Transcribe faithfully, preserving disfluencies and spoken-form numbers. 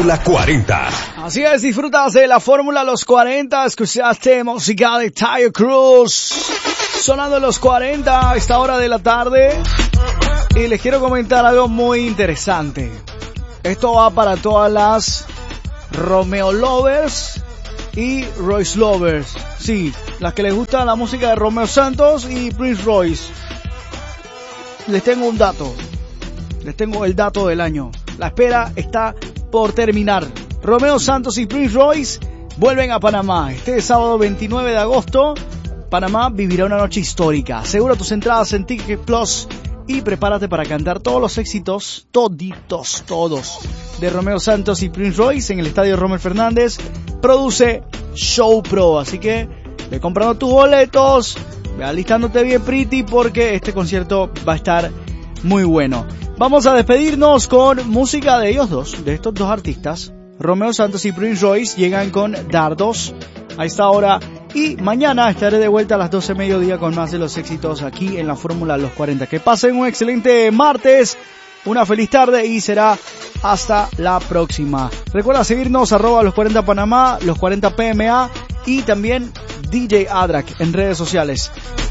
Fórmula cuarenta. Así es, disfrutas de la Fórmula Los cuarenta, escuchaste música de Taio Cruz, sonando los cuarenta a esta hora de la tarde. Y les quiero comentar algo muy interesante. Esto va para todas las Romeo Lovers y Royce Lovers. Sí, las que les gusta la música de Romeo Santos y Prince Royce. Les tengo un dato. Les tengo el dato del año. La espera está por terminar. Romeo Santos y Prince Royce vuelven a Panamá. Este sábado veintinueve de agosto, Panamá vivirá una noche histórica. Asegura tus entradas en Ticket Plus y prepárate para cantar todos los éxitos, toditos, todos, de Romeo Santos y Prince Royce en el Estadio Rommel Fernández. Produce Show Pro, así que ve comprando tus boletos, ve alistándote bien pretty porque este concierto va a estar muy bueno. Vamos a despedirnos con música de ellos dos, de estos dos artistas. Romeo Santos y Prince Royce llegan con Dardos a esta hora. Y mañana estaré de vuelta a las doce mediodía con más de los éxitos aquí en la Fórmula Los cuarenta. Que pasen un excelente martes, una feliz tarde y será hasta la próxima. Recuerda seguirnos arroba los cuarenta Panamá, los cuarenta P M A y también D J Adrak en redes sociales.